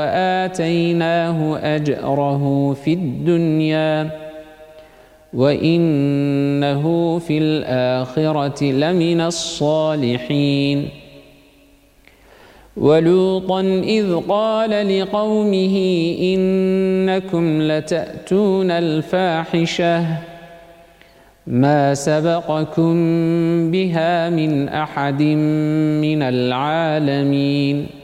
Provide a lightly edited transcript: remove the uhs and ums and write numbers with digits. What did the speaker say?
وآتيناه أجره في الدنيا وإنه في الآخرة لمن الصالحين ولوطا إذ قال لقومه إنكم لتأتون الفاحشة ما سبقكم بها من أحد من العالمين